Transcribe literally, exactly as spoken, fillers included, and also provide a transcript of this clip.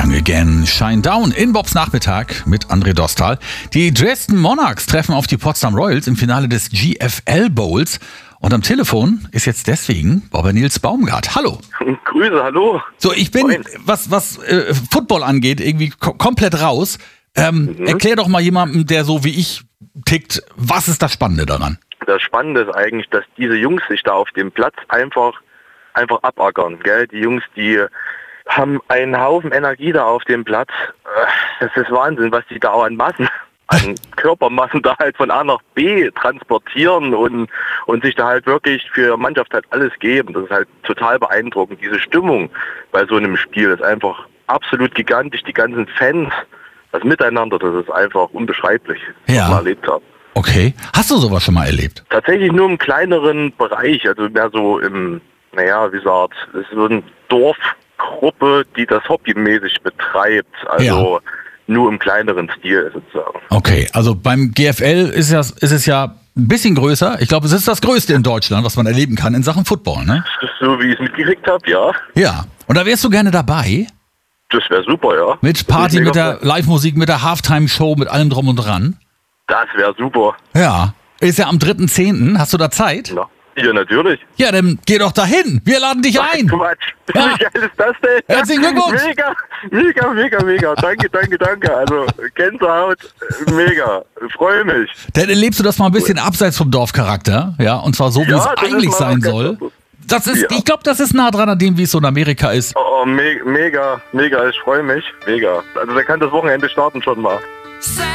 Young Again, Shine Down in Bobs Nachmittag mit André Dostal. Die Dresden Monarchs treffen auf die Potsdam Royals im Finale des G F L Bowls. Und am Telefon ist jetzt deswegen Bobber Nils Baumgart. Hallo. Grüße, hallo. So, ich bin, Moin. was, was äh, Football angeht, irgendwie ko- komplett raus. Ähm, Mhm. Erklär doch mal jemandem, der so wie ich tickt, was ist das Spannende daran? Das Spannende ist eigentlich, dass diese Jungs sich da auf dem Platz einfach, einfach abackern. Gell? Die Jungs, die haben einen Haufen Energie da auf dem Platz. Das ist Wahnsinn, was die da auch an Massen, an Körpermassen da halt von A nach B transportieren und, und sich da halt wirklich für ihre Mannschaft halt alles geben. Das ist halt total beeindruckend. Diese Stimmung bei so einem Spiel ist einfach absolut gigantisch. Die ganzen Fans, das Miteinander, das ist einfach unbeschreiblich, was Ja. wir erlebt haben. Okay. Hast du sowas schon mal erlebt? Tatsächlich nur im kleineren Bereich, also mehr so im, naja, wie gesagt, es ist so eine Dorfgruppe, die das hobbymäßig betreibt, also nur im kleineren Stil sozusagen. Okay, also beim G F L ist, ja, ist es ja ein bisschen größer. Ich glaube, es ist das Größte in Deutschland, was man erleben kann in Sachen Football, ne? Das ist so, wie ich es mitgekriegt habe, ja. Ja. Und da wärst du gerne dabei? Das wäre super, ja. Mit Party, Das mit wär der Live-Musik, mit der Halftime-Show, mit allem drum und dran? Das wäre super. Ja. Ist ja am dritten zehnten Hast du da Zeit? Na, ja, natürlich. Ja, dann geh doch dahin. Wir laden dich ein. Quatsch. Ja. Wie geil ist das denn? Herzlichen Glückwunsch. Mega, mega, mega, mega. Danke, danke, danke. Also Gänsehaut, mega. Freue mich. Dann erlebst du das mal ein bisschen abseits vom Dorfcharakter. Ja, und zwar so, wie Ja, es das ist eigentlich mal sein ganz soll. anderes. Das ist, Ja. ich glaube, das ist nah dran an dem, wie es so in Amerika ist. Oh, me mega, mega. Ich freue mich. Mega. Also da kann das Wochenende starten schon mal.